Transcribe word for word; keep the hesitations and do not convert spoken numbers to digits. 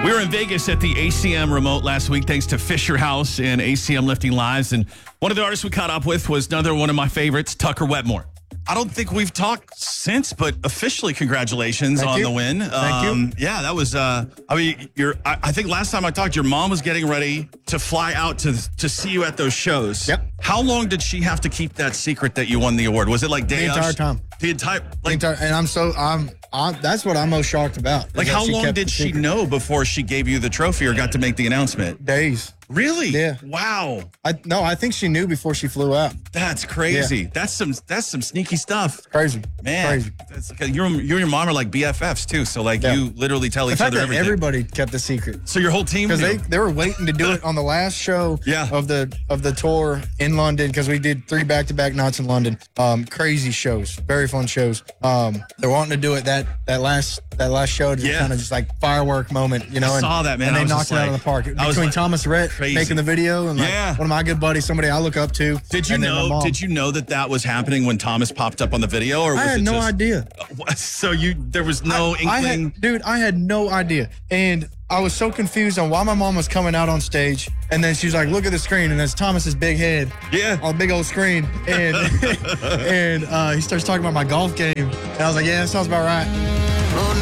We were in Vegas at the A C M remote last week, thanks to Fisher House and A C M Lifting Lives. And one of the artists we caught up with was another one of my favorites, Tucker Wetmore. I don't think we've talked since, but officially, congratulations Thank on you. the win. Thank um, you. Yeah, that was. Uh, I mean, you're. I, I think last time I talked, your mom was getting ready to fly out to to see you at those shows. Yep. How long did she have to keep that secret that you won the award? Was it like day The entire of? time. The entire. The Like, entire- and I'm so I'm, I'm that's what I'm most shocked about. is like that how she long kept did the she secret. know before she gave you the trophy or got to make the announcement? Days. Really? Yeah. Wow. I no, I think she knew before she flew out. That's crazy. That's some. That's some sneaky stuff. Crazy, Man, crazy. That's, you, and, you and your mom are like B F Fs too. So like Yeah. you literally tell The each fact other that everything. everybody kept the secret So your whole team because knew. they they were waiting to do it on the last show Yeah. of the of the tour in London because we did three back to back nights in London. Um, crazy shows, very fun shows. Um, they're wanting to do it that that last that last show to Yeah. kind of just like firework moment, you know. I and, saw that, man. And I they was knocked just it out of like- the park I was between like, Thomas Rhett crazy. making the video and like Yeah. one of my good buddies, somebody I look up to. Did you and then my know? mom. Did you know that that was happening when Thomas popped up on the video, or was I had it no just, idea. So you there was no I, I inkling. had, dude, I had no idea. And I was so confused on why my mom was coming out on stage. And then she was like, look at the screen. And there's Thomas's big head Yeah. on a big old screen. And and uh, he starts talking about my golf game. And I was like, yeah, that sounds about right.